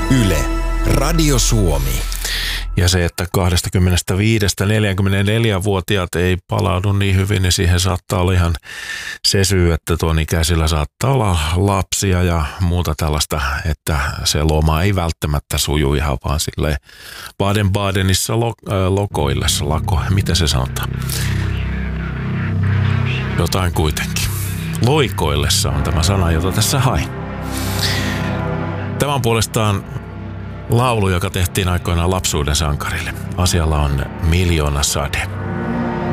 Yle, Radio Suomi. Ja se, että 25-44-vuotiaat ei palaudu niin hyvin, niin siihen saattaa olla ihan se syy, että tuon ikäisillä saattaa olla lapsia ja muuta tällaista, että se loma ei välttämättä suju ihan vaan silleen Baden-Badenissa lokoillessa, mitä se sanotaan? Jotain kuitenkin. Loikoillessa on tämä sana, jota tässä hain. Tämä on puolestaan laulu, joka tehtiin aikoinaan lapsuuden sankarille. Asialla on Miljoona sade.